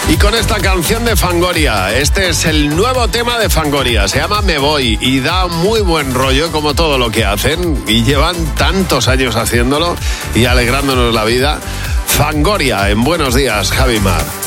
Y con esta canción de Fangoria, este es el nuevo tema de Fangoria, se llama Me Voy y da muy buen rollo como todo lo que hacen y llevan tantos años haciéndolo y alegrándonos la vida. Fangoria en Buenos Días, Javi Mar.